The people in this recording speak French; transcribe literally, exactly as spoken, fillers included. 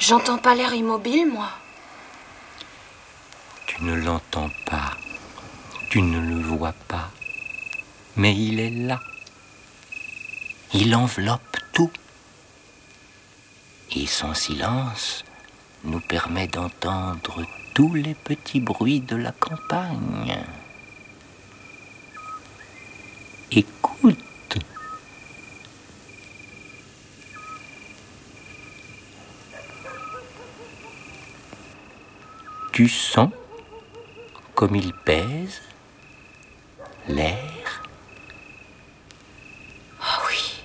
J'entends pas l'air immobile, moi. Tu ne l'entends pas, tu ne le vois pas, mais il est là. Il enveloppe tout. Et son silence nous permet d'entendre tous les petits bruits de la campagne. Écoute. Tu sens comme il pèse l'air.